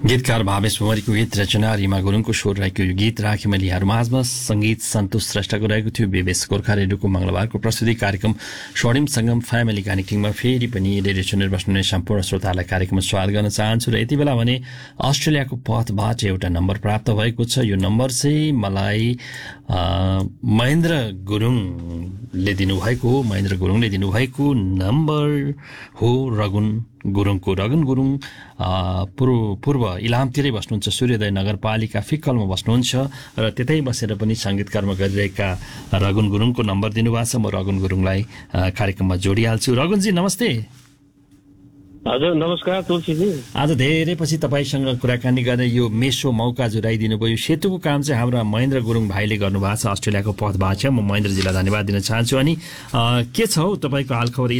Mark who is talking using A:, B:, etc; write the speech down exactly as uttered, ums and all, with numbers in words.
A: गीतकार भावेश भुमरीको गीत रचना रिमा गुरुङको स्वर रहेको यो गीत राखेँ मैले यहाँहरू माझमा। सङ्गीत सन्तोष श्रेष्ठको रहेको थियो। बेबेस गोर्खा रेडियोको मङ्गलबारको प्रस्तुति कार्यक्रम स्वर्णिम सङ्गम फ्यामिली कनेक्टिङमा फेरि पनि रेडियो सुनेर बस्नुहुने सम्पूर्ण श्रोताहरूलाई कार्यक्रममा स्वागत गर्न चाहन्छु। र यति बेला भने अस्ट्रेलियाको पथबाट एउटा नम्बर प्राप्त भएको छ। यो नम्बर चाहिँ मलाई महेन्द्र गुरुङले दिनुभएको हो। महेन्द्र गुरुङले दिनुभएको नम्बर हो रगुन गुरुङको। रगुन गुरुङ पूर्व पूर्व इलामतिरै बस्नुहुन्छ। सूर्योदय नगरपालिका फिक्कलमा बस्नुहुन्छ र त्यतै बसेर पनि सङ्गीत कर्म गरिरहेका रगुन गुरुङको नम्बर दिनुभएको छ। म रगुन गुरुङलाई कार्यक्रममा जोडिहाल्छु। रगुनजी नमस्ते।
B: हजुर नमस्कार तुलसीजी।
A: आज धेरै पछि तपाईँसँग कुराकानी गर्ने यो मेसो मौका जुराइदिनु भयो। सेतुको काम चाहिँ हाम्रा महेन्द्र गुरुङ भाइले गर्नुभएको छ अस्ट्रेलियाको पथबाट। म महेन्द्रजीलाई धन्यवाद दिन चाहन्छु। अनि के छ हौ तपाईँको हालखबर?